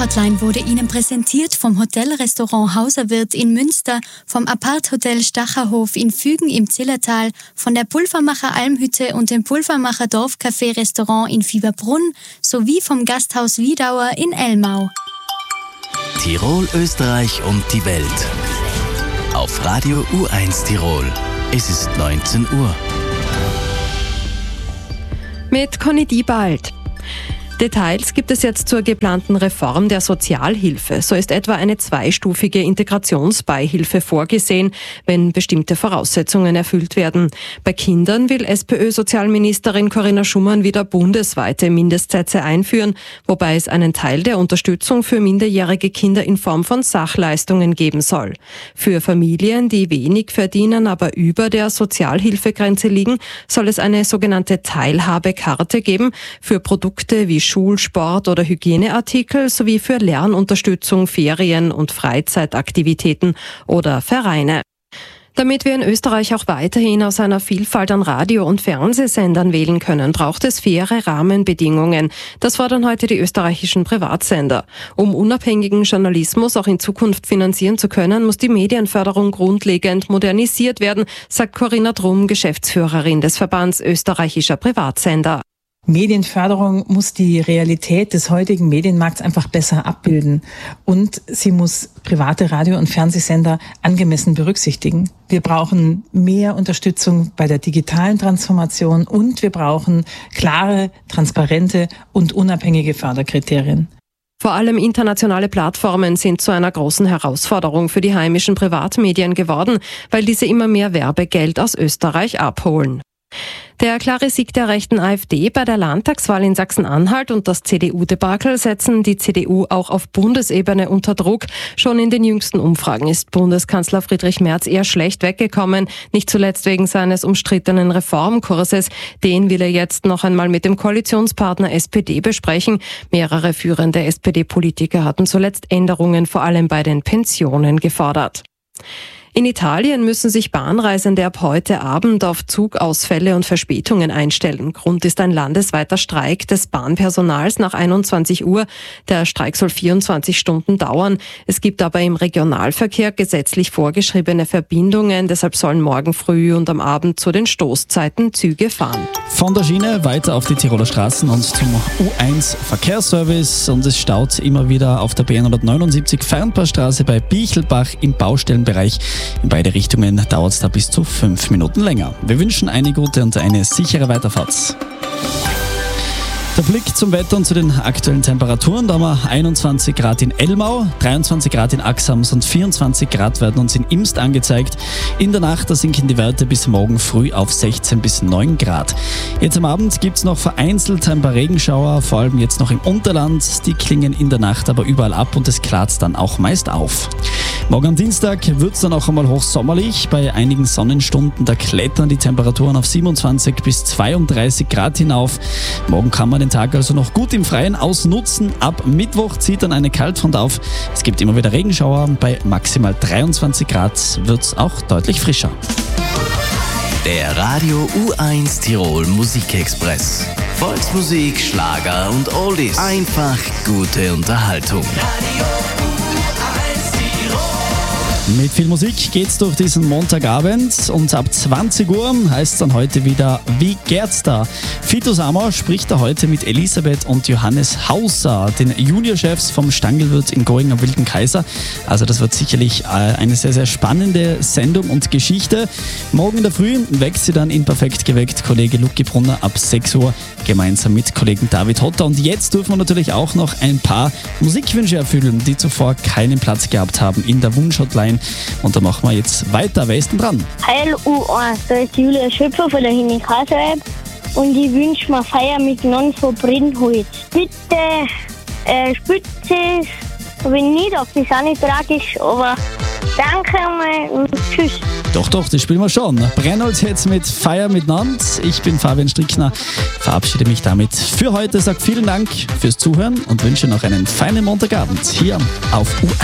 Wunsch-Hotline wurde Ihnen präsentiert vom Hotel-Restaurant Hauserwirt in Münster, vom Apart-Hotel Stacherhof in Fügen im Zillertal, von der Pulvermacher Almhütte und dem Pulvermacher Dorfcafé-Restaurant in Fieberbrunn sowie vom Gasthaus Wiedauer in Elmau. Tirol, Österreich und die Welt. Auf Radio U1 Tirol. Es ist 19 Uhr. Mit Conny Diebald. Details gibt es jetzt zur geplanten Reform der Sozialhilfe. So ist etwa eine zweistufige Integrationsbeihilfe vorgesehen, wenn bestimmte Voraussetzungen erfüllt werden. Bei Kindern will SPÖ-Sozialministerin Corinna Schumann wieder bundesweite Mindestsätze einführen, wobei es einen Teil der Unterstützung für minderjährige Kinder in Form von Sachleistungen geben soll. Für Familien, die wenig verdienen, aber über der Sozialhilfegrenze liegen, soll es eine sogenannte Teilhabekarte geben für Produkte wie Schul-, Sport- oder Hygieneartikel sowie für Lernunterstützung, Ferien- und Freizeitaktivitäten oder Vereine. Damit wir in Österreich auch weiterhin aus einer Vielfalt an Radio- und Fernsehsendern wählen können, braucht es faire Rahmenbedingungen. Das fordern heute die österreichischen Privatsender. Um unabhängigen Journalismus auch in Zukunft finanzieren zu können, muss die Medienförderung grundlegend modernisiert werden, sagt Corinna Drum, Geschäftsführerin des Verbands österreichischer Privatsender. Medienförderung muss die Realität des heutigen Medienmarkts einfach besser abbilden und sie muss private Radio- und Fernsehsender angemessen berücksichtigen. Wir brauchen mehr Unterstützung bei der digitalen Transformation und wir brauchen klare, transparente und unabhängige Förderkriterien. Vor allem internationale Plattformen sind zu einer großen Herausforderung für die heimischen Privatmedien geworden, weil diese immer mehr Werbegeld aus Österreich abholen. Der klare Sieg der rechten AfD bei der Landtagswahl in Sachsen-Anhalt und das CDU-Debakel setzen die CDU auch auf Bundesebene unter Druck. Schon in den jüngsten Umfragen ist Bundeskanzler Friedrich Merz eher schlecht weggekommen, nicht zuletzt wegen seines umstrittenen Reformkurses. Den will er jetzt noch einmal mit dem Koalitionspartner SPD besprechen. Mehrere führende SPD-Politiker hatten zuletzt Änderungen vor allem bei den Pensionen gefordert. In Italien müssen sich Bahnreisende ab heute Abend auf Zugausfälle und Verspätungen einstellen. Grund ist ein landesweiter Streik des Bahnpersonals nach 21 Uhr. Der Streik soll 24 Stunden dauern. Es gibt aber im Regionalverkehr gesetzlich vorgeschriebene Verbindungen. Deshalb sollen morgen früh und am Abend zu den Stoßzeiten Züge fahren. Von der Schiene weiter auf die Tiroler Straßen und zum U1 Verkehrsservice. Und es staut immer wieder auf der B179 Fernpassstraße bei Bichelbach im Baustellenbereich. In beide Richtungen dauert es da bis zu 5 Minuten länger. Wir wünschen eine gute und eine sichere Weiterfahrt. Der Blick zum Wetter und zu den aktuellen Temperaturen. Da haben wir 21 Grad in Elmau, 23 Grad in Axams und 24 Grad werden uns in Imst angezeigt. In der Nacht da sinken die Werte bis morgen früh auf 16 bis 9 Grad. Jetzt am Abend gibt es noch vereinzelt ein paar Regenschauer, vor allem jetzt noch im Unterland. Die klingen in der Nacht aber überall ab und es klart dann auch meist auf. Morgen am Dienstag wird es dann auch einmal hochsommerlich. Bei einigen Sonnenstunden da klettern die Temperaturen auf 27 bis 32 Grad hinauf. Morgen kann man den Tag also noch gut im Freien ausnutzen. Ab Mittwoch zieht dann eine Kaltfront auf. Es gibt immer wieder Regenschauer. Bei maximal 23 Grad wird es auch deutlich frischer. Der Radio U1 Tirol Musikexpress. Volksmusik, Schlager und Oldies. Einfach gute Unterhaltung. Mit viel Musik geht's durch diesen Montagabend und ab 20 Uhr heißt es dann heute wieder Wie geht's da? Fito Sammer spricht da heute mit Elisabeth und Johannes Hauser, den Juniorchefs vom Stangelwirt in Going am Wilden Kaiser. Also das wird sicherlich eine sehr, sehr spannende Sendung und Geschichte. Morgen in der Früh wächst sie dann in Perfekt geweckt Kollege Lucky Brunner ab 6 Uhr gemeinsam mit Kollegen David Hotter. Und jetzt dürfen wir natürlich auch noch ein paar Musikwünsche erfüllen, die zuvor keinen Platz gehabt haben in der Wunsch-Hotline. Und da machen wir jetzt weiter. Wer ist denn dran? Heil U1, da ist Julia Schöpfer von der Henning Kasserb und ich wünsche mir Feier miteinander von Brennholz. Bitte spitze es, wenn nicht, das ist auch nicht tragisch, aber danke einmal und tschüss. Doch, das spielen wir schon. Brennholz jetzt mit Feier miteinander. Ich bin Fabian Strickner, verabschiede mich damit für heute, sage vielen Dank fürs Zuhören und wünsche noch einen feinen Montagabend hier auf U1.